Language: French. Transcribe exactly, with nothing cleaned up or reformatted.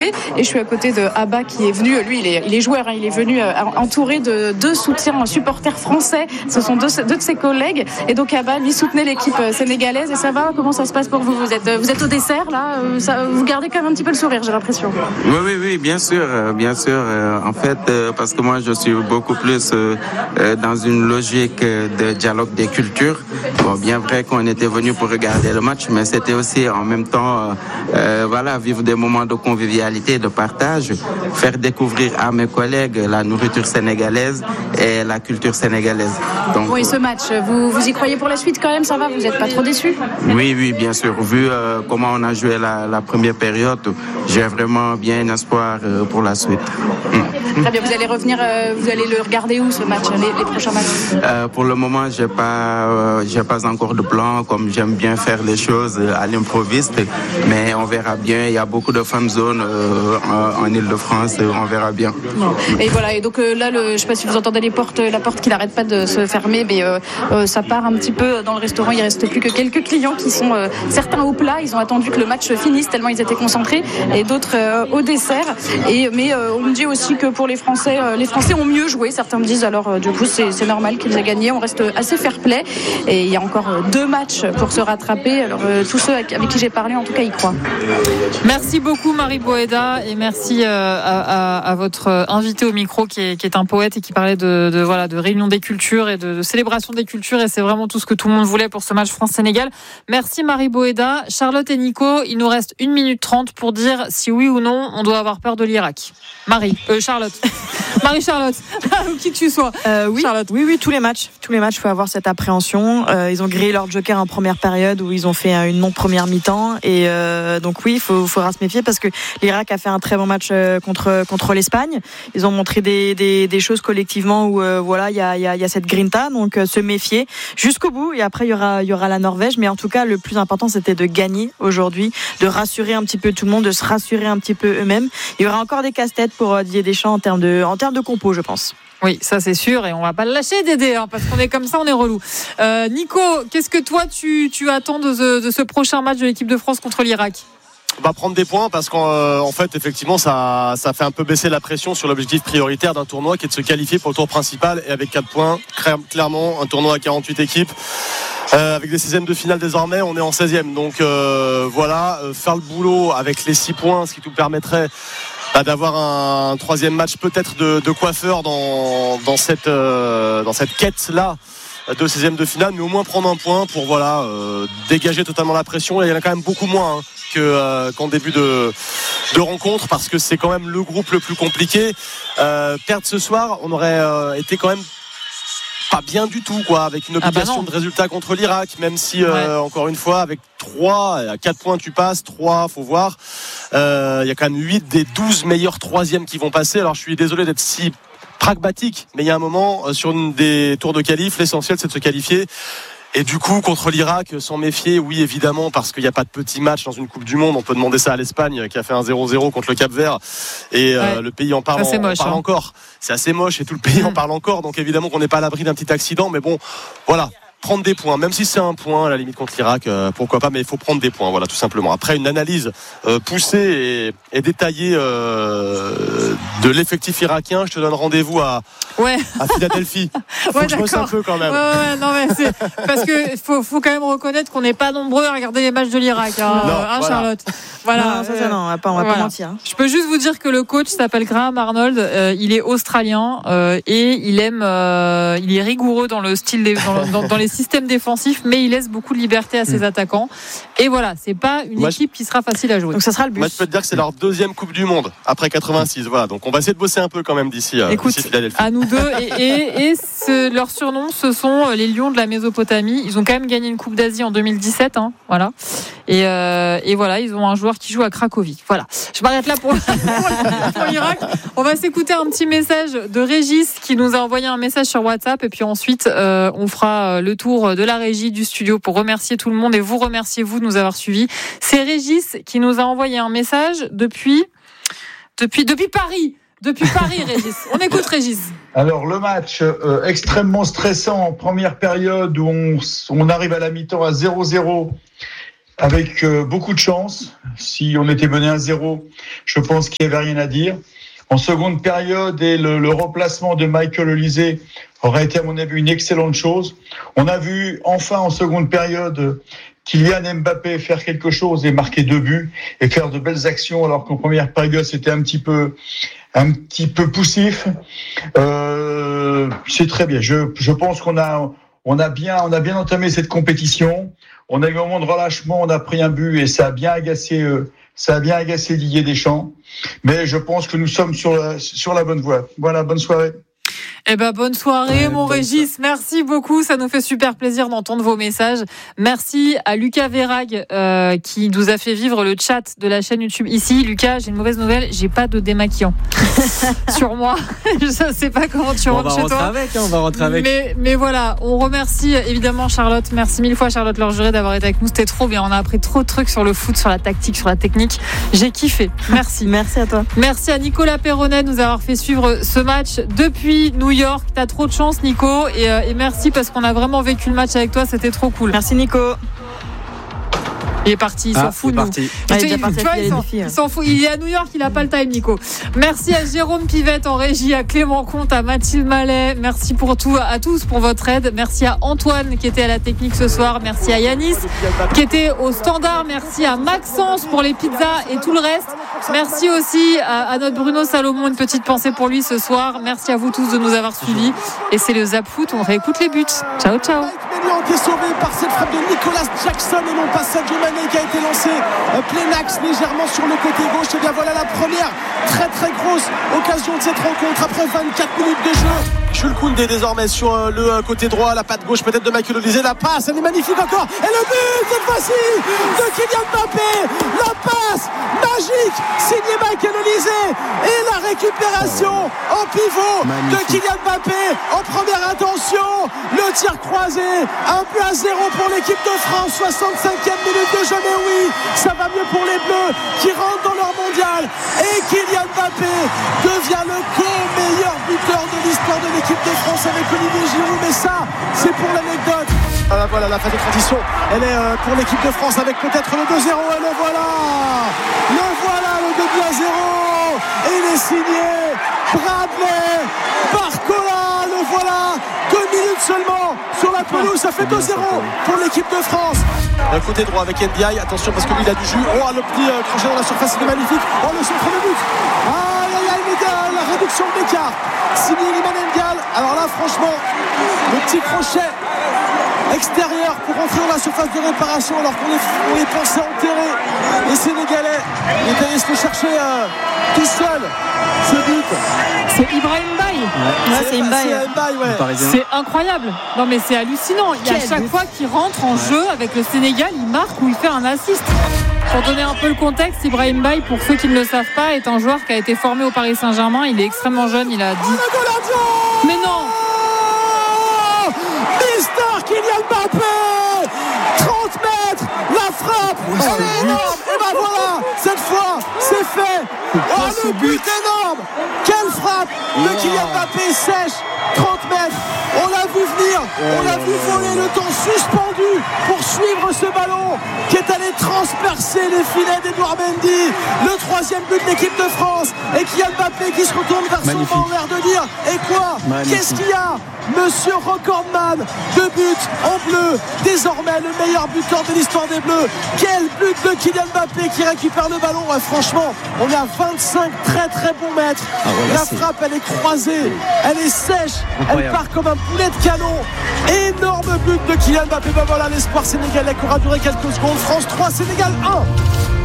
côté et je suis à côté de Abba qui est venu, lui il est, il est joueur, hein, il est venu euh, entouré de deux soutiens supporters français, ce sont deux, deux de ses collègues et donc Abba lui soutenait l'équipe sénégalaise. Et ça va, comment ça se passe pour vous? Vous êtes, vous êtes au dessert là, ça, vous gardez quand même un petit peu le sourire, j'ai l'impression. Oui, oui, oui, bien sûr, bien sûr. En fait, parce que moi je suis beaucoup plus dans une logique de dialogue des cultures. Bon, bien vrai qu'on était venu pour regarder le match, mais c'était aussi en même temps, euh, voilà, vivre des moments de convivialité, de partage, faire découvrir à mes collègues la nourriture sénégalaise et la culture sénégalaise. Donc, oui, ce match, vous, vous y croyez pour la suite quand même, ça va? Vous n'êtes pas trop déçus? Oui, oui, bien sûr. Vu euh, comment on a joué la, la première période, j'ai vraiment bien espoir euh, pour la suite. Mmh. Très bien, vous allez revenir, euh, vous allez le regarder où ce match, les, les prochains matchs? euh, Pour le moment, j'ai pas, euh, j'ai pas encore de plan, comme j'aime bien faire les choses à l'improviste, mais on verra bien. Il y a beaucoup de fan zones euh, en, en Île-de-France, on verra bien. Bon. Et voilà, et donc euh, là, le, je ne sais pas si vous entendez les portes, la porte qui n'arrête pas de se fermer, mais euh, euh, ça part un petit peu dans le restaurant. Il reste plus que quelques clients qui sont euh, certains au plat. Ils ont attendu que le match finisse tellement ils étaient concentrés, et d'autres euh, au dessert. Et mais euh, on me dit aussi que pour les Français, euh, les Français ont mieux joué. Certains me disent alors euh, du coup c'est, c'est normal qu'ils aient gagné. On reste assez fair-play et il y a encore euh, deux matchs pour se rattraper. Alors euh, tous ceux avec, avec qui j'ai parlé, en tout cas, y croient. Merci beaucoup Marie Boéda et merci euh, à, à, à votre invité au micro qui est, qui est un poète et qui parlait de, de voilà de réunion des cultures et de, de célébration des cultures, et c'est vraiment tout ce que tout le monde voulait pour ce match France-Sénégal. Merci Marie Boéda. Charlotte et Nico, il nous reste une minute trente pour dire si oui ou non on doit avoir peur de l'Irak. Marie, euh, Charlotte. Marie-Charlotte, qui que tu sois. Euh, oui, Charlotte. oui, oui, tous les matchs. Tous les matchs, il faut avoir cette appréhension. Euh, ils ont grillé leur joker en première période où ils ont fait une non-première mi-temps. Et euh, donc oui, il faut, faudra se méfier parce que l'Irak a fait un très bon match euh, contre, contre l'Espagne. Ils ont montré des, des, des choses collectivement où euh, voilà, il y a, y, a, y a cette grinta. Donc euh, se méfier jusqu'au bout. Et après, il y aura, y aura la Norvège. Mais en tout cas, le plus important, c'était de gagner aujourd'hui, de rassurer un petit peu tout le monde, de se rassurer un petit peu eux-mêmes. Il y aura encore des casse-têtes pour euh, Didier Deschamps en termes de, en termes de compo, je pense. Oui, ça c'est sûr, et on va pas le lâcher, Dédé, hein, parce qu'on est comme ça, on est relou. Euh, Nico, qu'est-ce que toi tu, tu attends de ce, de ce prochain match de l'équipe de France contre l'Irak? On va prendre des points parce qu'en euh, en fait effectivement ça, ça fait un peu baisser la pression sur l'objectif prioritaire d'un tournoi qui est de se qualifier pour le tour principal, et avec quatre points, clairement un tournoi à quarante-huit équipes. Euh, avec des seizièmes de finale désormais, on est en seizième, donc euh, voilà, euh, faire le boulot avec les six points, ce qui nous permettrait bah, d'avoir un, un troisième match peut-être de, de coiffeur dans, dans cette, euh, dans cette quête là de seizième de finale, mais au moins prendre un point pour voilà, euh, dégager totalement la pression. Et il y en a quand même beaucoup moins hein, que, euh, qu'en début de, de rencontre, parce que c'est quand même le groupe le plus compliqué. Euh, perdre ce soir, on aurait euh, été quand même pas bien du tout, quoi, avec une obligation ah bah de résultat contre l'Irak, même si euh, ouais. encore une fois avec trois à quatre points tu passes, trois faut voir, il euh, y a quand même huit des douze meilleurs troisièmes qui vont passer. Alors je suis désolé d'être si pragmatique, mais il y a un moment sur une des tours de qualif, l'essentiel c'est de se qualifier. Et du coup, contre l'Irak, s'en méfier, oui, évidemment, parce qu'il n'y a pas de petit match dans une Coupe du Monde. On peut demander ça à l'Espagne, qui a fait un zéro zéro contre le Cap-Vert. Et ouais. euh, le pays en parle, en, moche, en parle hein. encore. C'est assez moche et tout le pays mmh. en parle encore. Donc évidemment qu'on n'est pas à l'abri d'un petit accident. Mais bon, voilà. Prendre des points, même si c'est un point à la limite contre l'Irak, euh, pourquoi pas, mais il faut prendre des points, voilà, tout simplement. Après une analyse euh, poussée et, et détaillée euh, de l'effectif irakien, je te donne rendez-vous à, ouais. à Philadelphie. Faut ouais, que je bosse un peu quand même. Ouais, ouais, non, mais c'est parce que faut, faut quand même reconnaître qu'on n'est pas nombreux à regarder les matchs de l'Irak, hein, non, hein voilà. Charlotte. Voilà, non, ça, ça, non, on va pas, on va voilà. pas mentir. Je peux juste vous dire que le coach s'appelle Graham Arnold. Euh, il est australien euh, et il aime, euh, il est rigoureux dans le style, des, dans, dans, dans les systèmes défensifs, mais il laisse beaucoup de liberté à ses mmh. attaquants. Et voilà, c'est pas une Moi, équipe qui sera facile à jouer. Donc ça sera le but. Moi, je peux te dire que c'est leur deuxième Coupe du Monde après quatre-vingt-six. Voilà, donc on va essayer de bosser un peu quand même d'ici. Écoute, d'ici Philadelphie. À nous deux. Et, et, et ce, leur surnom, ce sont les Lions de la Mésopotamie. Ils ont quand même gagné une Coupe d'Asie en deux mille dix-sept. Hein, voilà. Et, euh, et voilà, ils ont un joueur qui joue à Cracovie. Voilà. Je m'arrête là pour, pour l'Irak. On va s'écouter un petit message de Régis qui nous a envoyé un message sur WhatsApp, et puis ensuite euh, on fera le tour de la régie du studio pour remercier tout le monde et vous remercier vous de nous avoir suivis. C'est Régis qui nous a envoyé un message depuis depuis depuis Paris. Depuis Paris, Régis. On écoute Régis. Alors, le match euh, extrêmement stressant en première période où on, on arrive à la mi-temps à zéro zéro avec euh, beaucoup de chance. Si on était mené à zéro, je pense qu'il n'y avait rien à dire. En seconde période, et le, le remplacement de Michael Olise aurait été à mon avis une excellente chose. On a vu enfin en seconde période Kylian Mbappé faire quelque chose et marquer deux buts et faire de belles actions, alors qu'en première période c'était un petit peu un petit peu poussif. Euh, c'est très bien. Je, je pense qu'on a on a bien on a bien entamé cette compétition. On a eu un moment de relâchement, on a pris un but et ça a bien agacé euh, ça a bien agacé Didier Deschamps. Mais je pense que nous sommes sur la, sur la bonne voie. Voilà, bonne soirée. Eh ben, bonne soirée, ouais, mon bonne Régis. Soirée. Merci beaucoup. Ça nous fait super plaisir d'entendre vos messages. Merci à Lucas Verrag, euh, qui nous a fait vivre le chat de la chaîne YouTube ici. Lucas, j'ai une mauvaise nouvelle. J'ai pas de démaquillant sur moi. Je sais pas comment tu rentres chez toi. On va rentrer avec, hein, on va rentrer avec. Mais, mais voilà, on remercie évidemment Charlotte. Merci mille fois, Charlotte Lorgeré, d'avoir été avec nous. C'était trop bien. On a appris trop de trucs sur le foot, sur la tactique, sur la technique. J'ai kiffé. Merci. Merci à toi. Merci à Nicolas Perronnet de nous avoir fait suivre ce match depuis New York. T'as trop de chance, Nico, et, euh, et merci parce qu'on a vraiment vécu le match avec toi, c'était trop cool. Merci, Nico. Il est parti, il ah, s'en fout de nous. Ah, il, il, parti, tu vois, il, s'en, il s'en fout. Il est à New York, il a pas le time, Nico. Merci à Jérôme Pivette en régie, à Clément Comte, à Mathilde Mallet. Merci pour tout, à tous pour votre aide. Merci à Antoine qui était à la technique ce soir. Merci à Yanis qui était au standard. Merci à Maxence pour les pizzas et tout le reste. Merci aussi à, à notre Bruno Salomon, une petite pensée pour lui ce soir. Merci à vous tous de nous avoir suivis. Et c'est le Zap Foot, on réécoute les buts. Ciao, ciao. Qui est sauvé par cette frappe de Nicolas Jackson et non pas Sadio Mané qui a été lancé plein axe légèrement sur le côté gauche. Et bien voilà la première très très grosse occasion de cette rencontre après vingt-quatre minutes de jeu. Jules Koundé désormais sur le côté droit, la patte gauche peut-être de Michael Olise, la passe elle est magnifique encore et le but cette fois-ci de Kylian Mbappé, la passe magique signé Michael Olise et la récupération en pivot magnifique de Kylian Mbappé en première intention, le tir croisé, un but à zéro pour l'équipe de France, soixante-cinquième minute de jeu. Mais oui, ça va mieux pour les Bleus qui rentrent dans leur mondial et Kylian Mbappé devient le co-meilleur buteur de l'histoire de l'équipe de France avec Olivier Giroud, mais ça c'est pour l'anecdote. Ah, voilà la phase de transition, elle est euh, pour l'équipe de France avec peut-être le deux zéro et le voilà le voilà le deux buts à zéro et il est signé Bradley Barcola, le voilà, deux minutes seulement sur la pelouse, ça fait deux zéro pour l'équipe de France. Le côté droit avec Ndiaye, attention parce que lui il a du jus. Oh le petit euh, crochet dans la surface, il est magnifique. Oh le centre de but, aïe aïe aïe Ndiaye, la réduction de l'écart signé Iliman Ndiaye. Alors là franchement le petit crochet extérieur pour rentrer dans la surface de réparation alors qu'on est, on est pensé enterrer les Sénégalais. Il est allé se le chercher euh, tout seul ce but. C'est Ibrahim Baye. Ouais. Ouais, c'est, c'est Mbaye. Ouais. C'est incroyable. Non mais c'est hallucinant. Il y a chaque fois qu'il rentre en ouais. jeu avec le Sénégal, il marque ou il fait un assist. Pour donner un peu le contexte, Ibrahim Baye, pour ceux qui ne le savent pas, est un joueur qui a été formé au Paris Saint-Germain. Il est extrêmement jeune. Il a dit. Mais non. Mister Kylian Mbappé, trente mètres, la frappe, elle est énorme. Et ben voilà, cette fois, c'est fait. Oh le but énorme. Quelle frappe de Kylian Mbappé sèche, trente mètres. On l'a vu venir, on l'a vu voler le temps suspendu pour suivre ce ballon qui est allé transpercer les filets d'Edouard Mendy. Le troisième but de l'équipe de France et Kylian Mbappé qui se retourne vers son banc en l'air de dire et quoi, magnifique. Qu'est-ce qu'il y a? Monsieur Recordman, deux buts en bleu, désormais le meilleur buteur de l'histoire des Bleus. Quel but de Kylian Mbappé qui récupère le ballon. Ouais, franchement, on est à vingt-cinq très très bons mètres. Ah ouais, la c'est... frappe, elle est croisée, elle est sèche, incroyable. Elle part comme un boulet de canon. Énorme but de Kylian Mbappé. Ben voilà l'espoir sénégalais qui aura duré quelques secondes. France trois, Sénégal un.